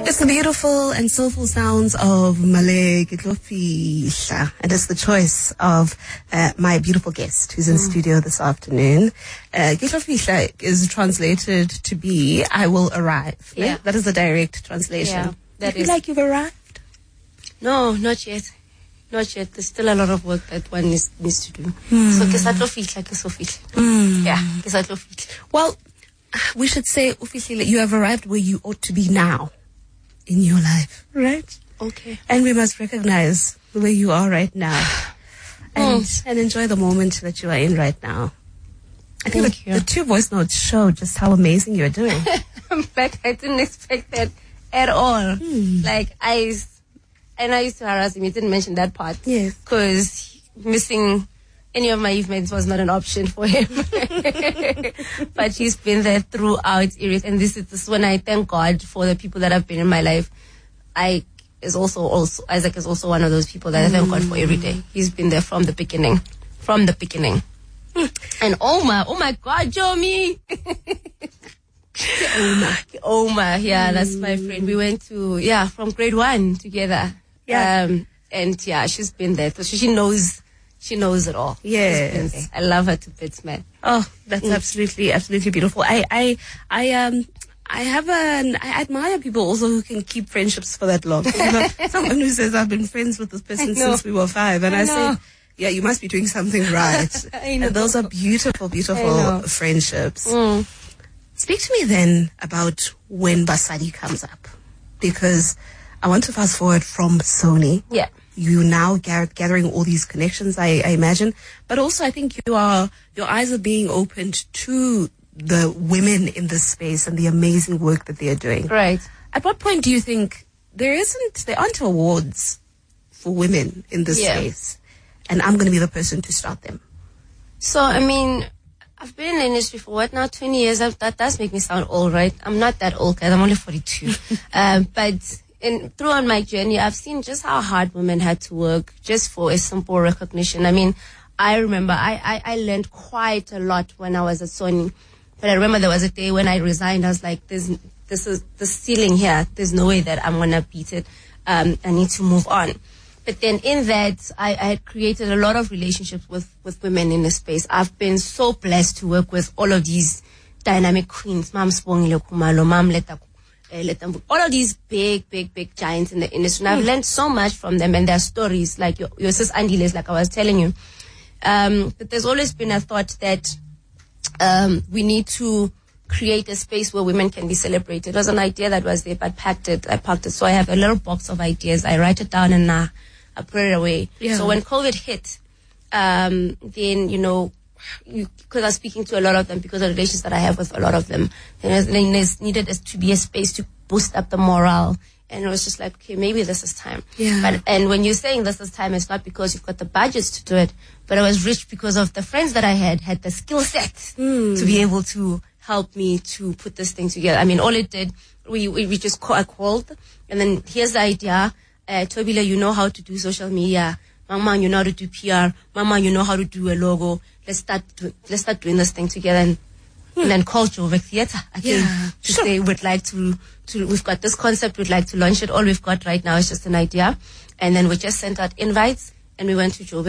It's the beautiful and soulful sounds of Male Kitlofihla, and it's the choice of my beautiful guest who's in studio this afternoon. Kitlofihla is translated to be "I will arrive." Yeah. Right? That is the direct translation. Yeah, that Do you is. feel like you've arrived? No, not yet. Not yet. There's still a lot of work that one needs to do. So, ke sa tlo fihla, ke so fihla. Yeah, ke sa tlo fihla. Well, we should say officially you have arrived where you ought to be now in your life, right? Okay. And we must recognize where you are right now and enjoy the moment that you are in right now. I think Thank you. the two voice notes show just how amazing you're doing. In fact, I didn't expect that at all. Like, I know I used to harass him. He didn't mention that part. Yes. Because missing any of my evenings was not an option for him. But he's been there throughout Iris. And this is when I thank God for the people that have been in my life. Isaac is also one of those people that I thank God for every day. He's been there from the beginning. From the beginning. And oh my God, Jomi. Oma, yeah, that's my friend. We went to, from grade 1 together. Yeah. And yeah, she's been there. So she knows it all. Yes. She's been there. I love her to bits, man. Oh, that's absolutely beautiful. I admire people also who can keep friendships for that long. You know, someone who says I've been friends with this person since we were 5, and I say, yeah, you must be doing something right. I know. And those are beautiful friendships. Speak to me then about when Basadi comes up, because I want to fast forward from Sony. Yeah. You now gathering all these connections, I imagine, but also I think your eyes are being opened to the women in this space and the amazing work that they are doing. Right. At what point do you think there aren't awards for women in this space, and I'm going to be the person to start them? So, I mean, I've been in the industry for 20 years. That does make me sound old, right? I'm not that old, guys. I'm only 42. But throughout my journey, I've seen just how hard women had to work just for a simple recognition. I mean, I remember I learned quite a lot when I was at Sony. But I remember there was a day when I resigned. I was like, this is the ceiling here. There's no way that I'm going to beat it. I need to move on. But then in that, I had created a lot of relationships with women in the space. I've been so blessed to work with all of these dynamic queens. Mam Spongile Kumalo, Mam Letambu, all of these big giants in the industry. And I've learned so much from them and their stories, like your sis Andiles, like I was telling you. But there's always been a thought that we need to create a space where women can be celebrated. It was an idea that was there, but I packed it. So I have a little box of ideas. I write it down and I put it away. Yeah. So when COVID hit, then, because I was speaking to a lot of them, because of the relations that I have with a lot of them, then there's needed to be a space to boost up the morale. And it was just like, okay, maybe this is time. Yeah. And when you're saying this is time, it's not because you've got the budgets to do it, but I was rich because of the friends that I had the skill set to be able to help me to put this thing together. I mean, all it did, we just called, and then here's the idea. Tobile, you know how to do social media. Mama, you know how to do PR. Mama, you know how to do a logo. Let's start doing this thing together. And then call Joburg Theatre again to say we'd like to we've got this concept, we'd like to launch it. All we've got right now is just an idea. And then we just sent out invites and we went to Joburg.